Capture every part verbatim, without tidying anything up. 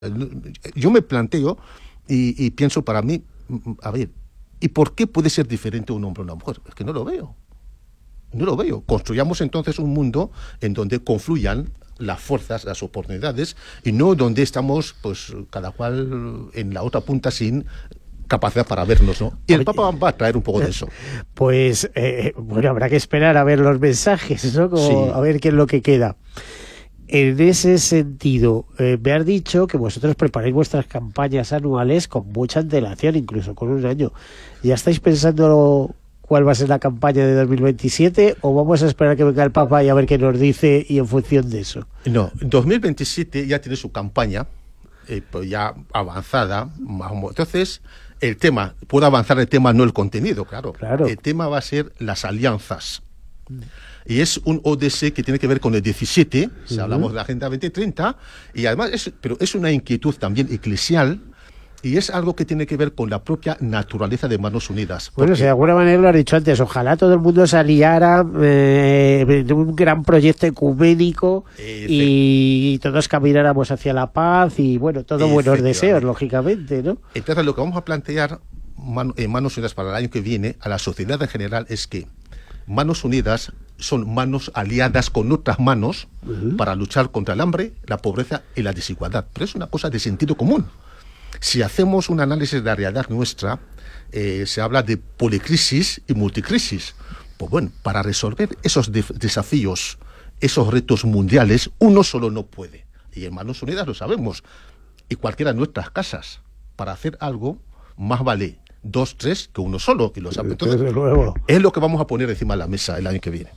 Yo me planteo y, y pienso para mí, a ver, ¿y por qué puede ser diferente un hombre o una mujer? Es que no lo veo. No lo veo. Construyamos entonces un mundo en donde confluyan las fuerzas, las oportunidades, y no donde estamos, pues, cada cual en la otra punta sin capacidad para vernos, ¿no? Y el Oye, Papa va a traer un poco de eso. Pues, eh, bueno, habrá que esperar a ver los mensajes, ¿no? Como, sí. A ver qué es lo que queda. En ese sentido, eh, me has dicho que vosotros preparáis vuestras campañas anuales con mucha antelación, incluso con un año. ¿Ya estáis pensando cuál va a ser la campaña de dos mil veintisiete o vamos a esperar que venga el Papa y a ver qué nos dice y en función de eso? No, dos mil veintisiete ya tiene su campaña, eh, pues ya avanzada. Entonces, el tema, puede avanzar el tema, no el contenido, claro. claro. El tema va a ser las alianzas. Mm. Y es un O D C que tiene que ver con el diecisiete, uh-huh. Si hablamos de la Agenda veinte treinta, y además es, pero es una inquietud también eclesial, y es algo que tiene que ver con la propia naturaleza de Manos Unidas. Bueno, si de alguna manera lo has dicho antes, ojalá todo el mundo se aliara eh, de un gran proyecto ecuménico eh, y todos camináramos hacia la paz y, bueno, todos buenos deseos, lógicamente, ¿no? Entonces, lo que vamos a plantear en Manos Unidas para el año que viene a la sociedad en general es que Manos Unidas son manos aliadas con otras manos uh-huh. para luchar contra el hambre, la pobreza y la desigualdad. Pero es una cosa de sentido común. Si hacemos un análisis de la realidad nuestra, eh, se habla de policrisis y multicrisis. Pues bueno, para resolver esos de- desafíos, esos retos mundiales, uno solo no puede. Y en Manos Unidas lo sabemos. Y cualquiera de nuestras casas, para hacer algo, más vale dos, tres, que uno solo, y lo sabe. Entonces, desde luego. Es lo que vamos a poner encima de la mesa el año que viene.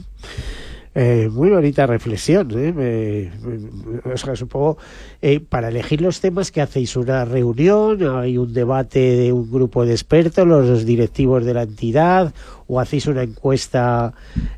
Eh, muy bonita reflexión, ¿eh? Me, me, o sea, supongo, eh, para elegir los temas, que hacéis una reunión, hay un debate de un grupo de expertos, los directivos de la entidad, o hacéis una encuesta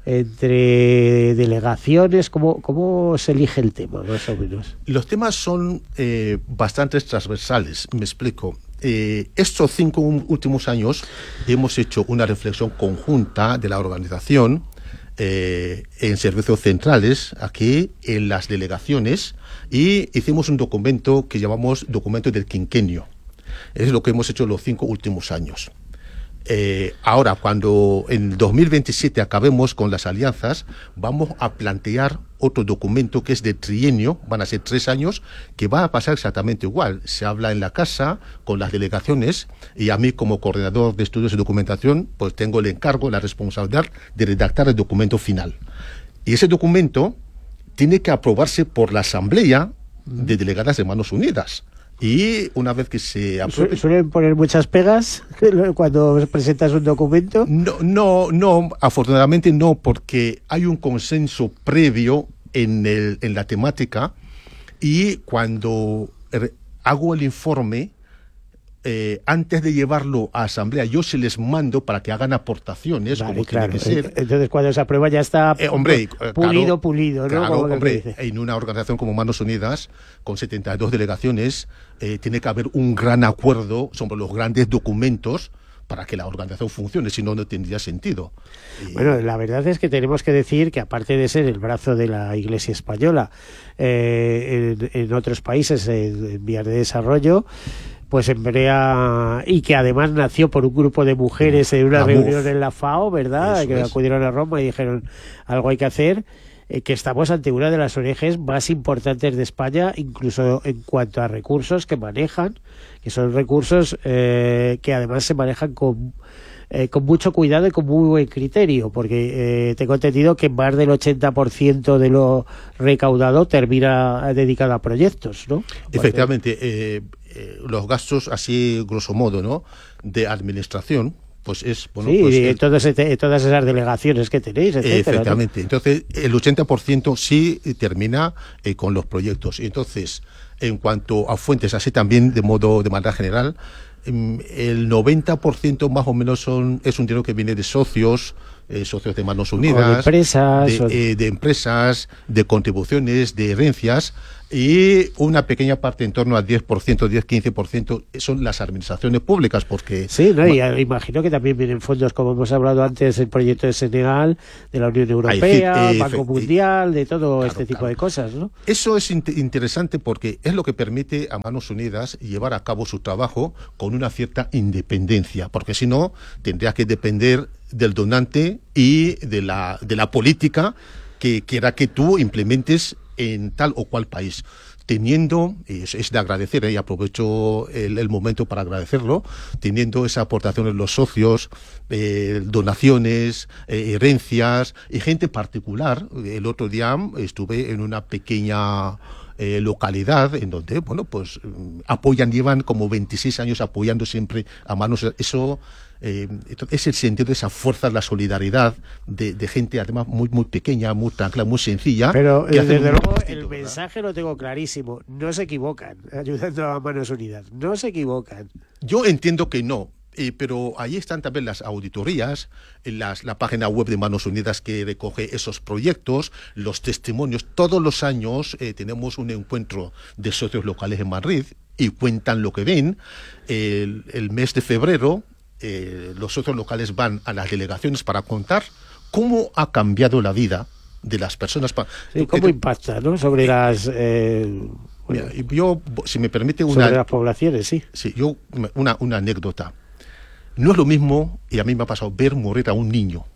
entre delegaciones. ¿Cómo, cómo se elige el tema, más o menos? Los temas son eh, bastante transversales, me explico. Eh, estos cinco últimos años hemos hecho una reflexión conjunta de la organización eh, en servicios centrales, aquí en las delegaciones, y hicimos un documento que llamamos documento del quinquenio. Es lo que hemos hecho los cinco últimos años. Eh, ahora, cuando en dos mil veintisiete acabemos con las alianzas, vamos a plantear otro documento que es de trienio, van a ser tres años, que va a pasar exactamente igual. Se habla en la casa con las delegaciones, y a mí, como coordinador de estudios y documentación, pues tengo el encargo, la responsabilidad de redactar el documento final. Y ese documento tiene que aprobarse por la Asamblea de Delegadas de Manos Unidas. Y una vez que se apruebe... ¿Suelen poner muchas pegas cuando presentas un documento? No, no, no, afortunadamente no, porque hay un consenso previo en, el, en la temática, y cuando hago el informe, eh, antes de llevarlo a asamblea, yo se les mando para que hagan aportaciones, vale, como claro. tiene que ser. Entonces, cuando se aprueba ya está eh, hombre, pulido, claro, pulido, ¿no? Claro, como hombre, en una organización como Manos Unidas, con setenta y dos delegaciones, eh, tiene que haber un gran acuerdo sobre los grandes documentos para que la organización funcione, si no, no tendría sentido. Y... Bueno, la verdad es que tenemos que decir que, aparte de ser el brazo de la Iglesia española eh, en, en otros países en, en vías de desarrollo, pues emplea, y que además nació por un grupo de mujeres en una la reunión MUF. En la FAO, ¿verdad? Eso que es. Acudieron a Roma y dijeron, algo hay que hacer, eh, que estamos ante una de las O N Ges más importantes de España, incluso en cuanto a recursos que manejan, que son recursos eh, que además se manejan con, eh, con mucho cuidado y con muy buen criterio, porque eh, tengo entendido que más del ochenta por ciento de lo recaudado termina dedicado a proyectos, ¿no? Efectivamente, eh, eh, los gastos, así grosso modo, ¿no?, de administración, pues es... Bueno, sí, pues y el, todas, todas esas delegaciones que tenéis, etcétera, efectivamente, ¿no? Entonces el ochenta por ciento sí termina eh, con los proyectos. Y entonces, en cuanto a fuentes, así también de modo de manera general, el noventa por ciento más o menos son es un dinero que viene de socios, eh, socios de Manos Unidas, de empresas, de, eh, de empresas, de contribuciones, de herencias, Y una pequeña parte, en torno al diez por ciento, diez a quince por ciento, son las administraciones públicas, porque... Sí, ¿no? Y imagino que también vienen fondos, como hemos hablado antes, el proyecto de Senegal, de la Unión Europea, Ahí, eh, Banco eh, Mundial, de todo claro, este tipo claro. de cosas, ¿no? Eso es int- interesante porque es lo que permite a Manos Unidas llevar a cabo su trabajo con una cierta independencia, porque si no, tendría que depender del donante y de la, de la política que quiera que tú implementes en tal o cual país. Teniendo, es, es de agradecer, ¿eh? Y aprovecho el, el momento para agradecerlo, teniendo esa aportación de los socios, eh, donaciones, eh, herencias y gente particular. El otro día estuve en una pequeña eh, localidad en donde, bueno, pues apoyan, llevan como veintiséis años apoyando siempre a Manos. Eso eh, es el sentido de esa fuerza, la solidaridad de, de gente además muy muy pequeña, muy tranquila, muy sencilla. Pero que desde hacen un luego poquito, el ¿verdad? mensaje lo tengo clarísimo. No se equivocan ayudando a Manos Unidas. No se equivocan. Yo entiendo que no. Eh, pero ahí están también las auditorías, las, la página web de Manos Unidas que recoge esos proyectos, los testimonios. Todos los años eh, tenemos un encuentro de socios locales en Madrid y cuentan lo que ven. El, el mes de febrero eh, los socios locales van a las delegaciones para contar cómo ha cambiado la vida de las personas. Pa- Sí, ¿cómo eh, impacta, ¿no? Sobre las... Eh, bueno, Mira, yo, si me permite sobre una... las poblaciones, sí. Sí, yo, una, una anécdota. No es lo mismo, y a mí me ha pasado, ver morir a un niño.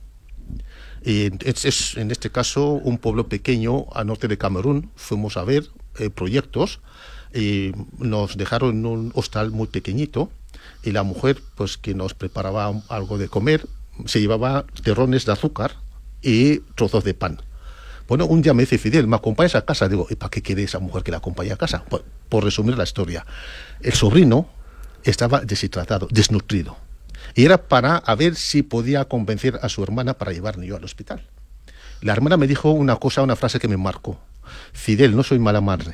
Eh, es, es, en este caso, un pueblo pequeño al norte de Camerún. Fuimos a ver eh, proyectos. Eh, nos dejaron en un hostal muy pequeñito y la mujer, pues que nos preparaba algo de comer, se llevaba terrones de azúcar y trozos de pan. Bueno, un día me dice Fidel, ¿me acompañas a casa? Digo, ¿y para qué quiere esa mujer que la acompañe a casa? Por, por resumir la historia, el sobrino estaba deshidratado, desnutrido. Y era para a ver si podía convencer a su hermana para llevarme yo al hospital. La hermana me dijo una cosa, una frase que me marcó. Fidel, no soy mala madre.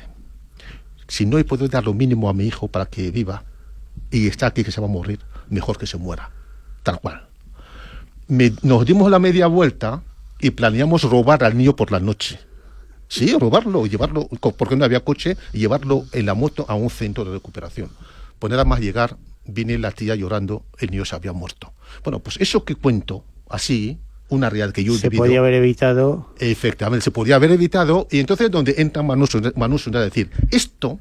Si no he podido dar lo mínimo a mi hijo para que viva y está aquí que se va a morir, mejor que se muera. Tal cual. Me, nos dimos la media vuelta y planeamos robar al niño por la noche. Sí, robarlo, llevarlo, porque no había coche, y llevarlo en la moto a un centro de recuperación. Pues nada más llegar, viene la tía llorando, el niño se había muerto. Bueno, pues eso que cuento, así, una realidad que yo he Se vivido, podía haber evitado. efectivamente, se podía haber evitado, y entonces donde entra Manos Unidas a decir, esto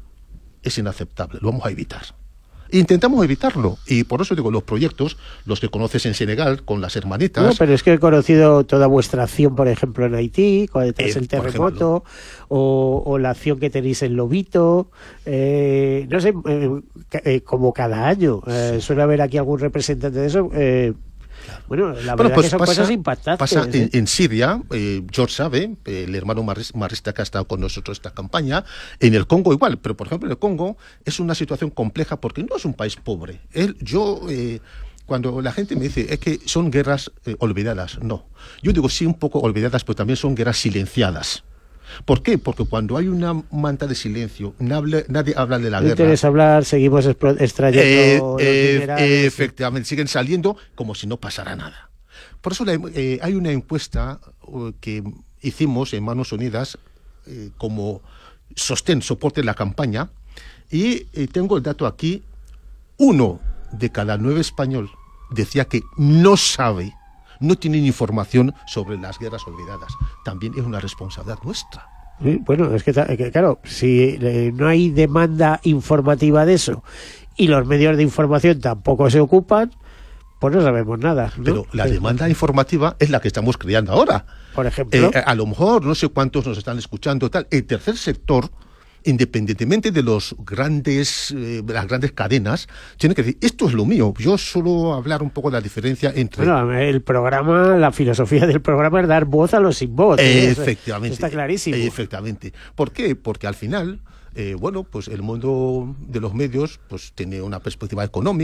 es inaceptable, lo vamos a evitar. Intentamos evitarlo, y por eso digo, los proyectos, los que conoces en Senegal, con las hermanitas... No, pero es que he conocido toda vuestra acción, por ejemplo, en Haití, cuando tras Eh, el por terremoto, o, o la acción que tenéis en Lobito, eh, no sé, eh, ca- eh, como cada año. Eh, suele haber aquí algún representante de eso. Eh, bueno, la Bueno, verdad pues que son pasa, cosas impactantes. pasa ¿eh? en, en Siria, eh, George sabe, eh, el hermano marris- marista que ha estado con nosotros esta campaña, en el Congo igual, pero por ejemplo en el Congo es una situación compleja porque no es un país pobre. Él, yo, eh, cuando la gente me dice, es que son guerras eh, olvidadas, no. Yo digo sí un poco olvidadas, pero también son guerras silenciadas. ¿Por qué? Porque cuando hay una manta de silencio, nadie, nadie habla de la No guerra. interesa hablar, seguimos explo- extrayendo Eh, los eh, minerales. efectivamente, siguen saliendo como si no pasara nada. Por eso la- eh, hay una encuesta uh, que hicimos en Manos Unidas eh, como sostén, soporte de la campaña, y eh, tengo el dato aquí, uno de cada nueve español decía que no sabe, no tienen información sobre las guerras olvidadas. También es una responsabilidad nuestra. Sí, bueno, es que, ta- que, claro, si eh, no hay demanda informativa de eso y los medios de información tampoco se ocupan, pues no sabemos nada, ¿no? Pero la Eh, demanda informativa es la que estamos creando ahora. Por ejemplo, Eh, a lo mejor, no sé cuántos nos están escuchando, tal. El tercer sector, independientemente de los grandes, eh, las grandes cadenas, tiene que decir, esto es lo mío. Yo suelo hablar un poco de la diferencia entre... bueno, el programa, la filosofía del programa es dar voz a los sin voz. ¿eh? Eso- efectivamente. eso está clarísimo. Efectivamente. ¿Por qué? Porque al final, eh, bueno, pues el mundo de los medios pues tiene una perspectiva económica,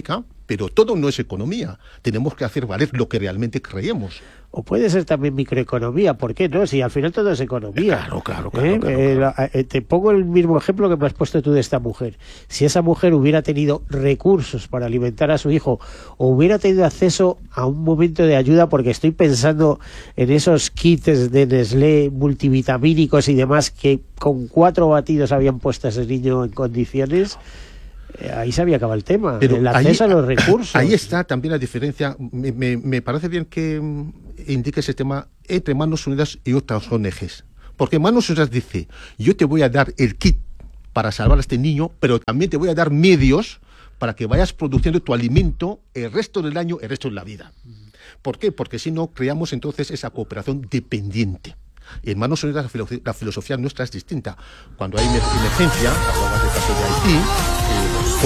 pero todo no es economía. Tenemos que hacer valer lo que realmente creemos. O puede ser también microeconomía, ¿por qué no? Si al final todo es economía. Claro, claro, claro. ¿Eh? claro, Eh, claro. la- eh, te pongo el mismo ejemplo que me has puesto tú de esta mujer. Si esa mujer hubiera tenido recursos para alimentar a su hijo, o hubiera tenido acceso a un momento de ayuda, porque estoy pensando en esos kits de Nestlé multivitamínicos y demás que con cuatro batidos habían puesto a ese niño en condiciones, eh, ahí se había acabado el tema. Pero el ahí- acceso a los recursos. Ahí está también la diferencia. Me, me- me parece bien que mm, indique ese tema entre Manos Unidas y otras O N Ges. Porque Manos Unidas dice, yo te voy a dar el kit para salvar a este niño, pero también te voy a dar medios para que vayas produciendo tu alimento el resto del año, el resto de la vida. ¿Por qué? Porque si no, creamos entonces esa cooperación dependiente. En Manos Unidas la, filo- la filosofía nuestra es distinta. Cuando hay emer- emergencia, hablabas del caso de Haití, eh,